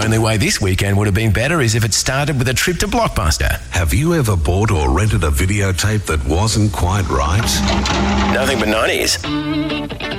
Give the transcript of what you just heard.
only way this weekend would have been better is if it started with a trip to Blockbuster. Have you ever bought or rented a videotape that wasn't quite right? Nothing but 90s.